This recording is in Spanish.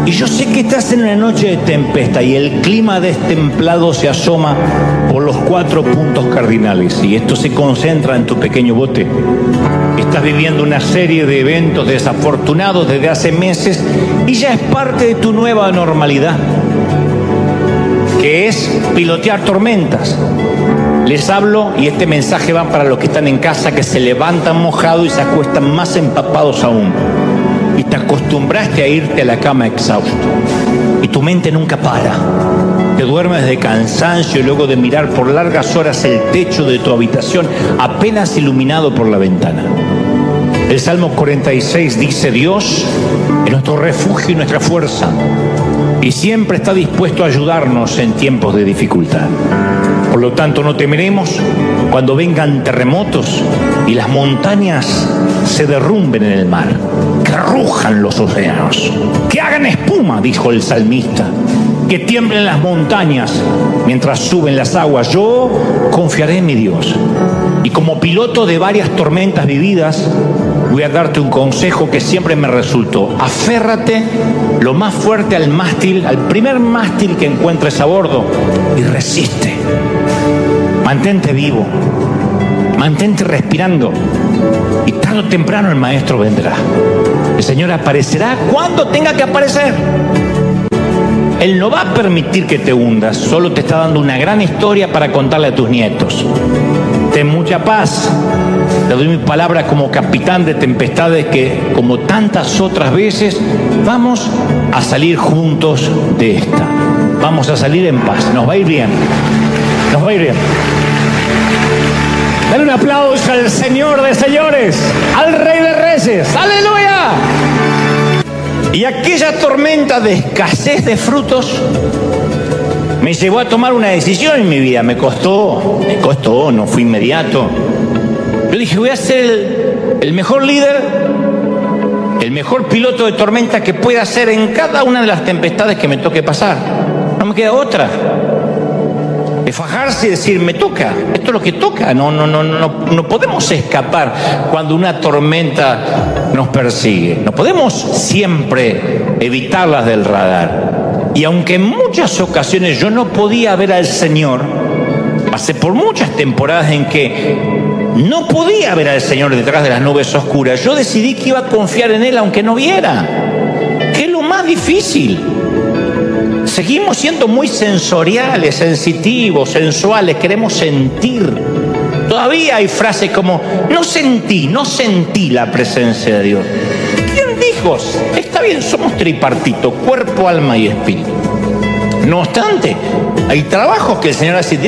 Y yo sé que estás en una noche de tempestad y el clima destemplado se asoma por los 4 puntos cardinales y esto se concentra en tu pequeño bote. Estás viviendo una serie de eventos desafortunados desde hace meses y ya es parte de tu nueva normalidad, que es pilotear tormentas. Les hablo y este mensaje va para los que están en casa, que se levantan mojados y se acuestan más empapados aún. Y te acostumbraste a irte a la cama exhausto. Y tu mente nunca para. Te duermes de cansancio y luego de mirar por largas horas el techo de tu habitación apenas iluminado por la ventana. El Salmo 46 dice: Dios es nuestro refugio y nuestra fuerza, y siempre está dispuesto a ayudarnos en tiempos de dificultad. Por lo tanto, no temeremos cuando vengan terremotos y las montañas se derrumben en el mar, que rujan los océanos, que hagan espuma, dijo el salmista, que tiemblen las montañas mientras suben las aguas. Yo confiaré en mi Dios. Y como piloto de varias tormentas vividas, voy a darte un consejo que siempre me resultó: aférrate lo más fuerte al mástil, al primer mástil que encuentres a bordo, y resiste. Mantente vivo, mantente respirando, y tarde o temprano el maestro vendrá. El Señor aparecerá cuando tenga que aparecer. Él no va a permitir que te hundas, solo te está dando una gran historia para contarle a tus nietos. Ten mucha paz. Te doy mi palabra como capitán de tempestades que, como tantas otras veces, vamos a salir juntos de esta. Vamos a salir en paz. Nos va a ir bien. Nos va a ir bien. Dale un aplauso al Señor de señores, al Rey de Reyes. ¡Aleluya! Y aquella tormenta de escasez de frutos me llevó a tomar una decisión en mi vida. Me costó, no fue inmediato. Yo dije: voy a ser el mejor líder, el mejor piloto de tormenta que pueda ser en cada una de las tempestades que me toque pasar. No me queda otra. De fajarse y decir: me toca, esto es lo que toca. No podemos escapar cuando una tormenta nos persigue. No podemos siempre evitarlas del radar. Y aunque en muchas ocasiones yo no podía ver al Señor, pasé por muchas temporadas en que no podía ver al Señor detrás de las nubes oscuras. Yo decidí que iba a confiar en Él aunque no viera, que es lo más difícil. Seguimos siendo muy sensoriales, sensitivos, sensuales, queremos sentir. Todavía hay frases como: no sentí la presencia de Dios. ¿Quién dijo? Está bien, somos tripartito, cuerpo, alma y espíritu. No obstante, hay trabajos que el Señor hace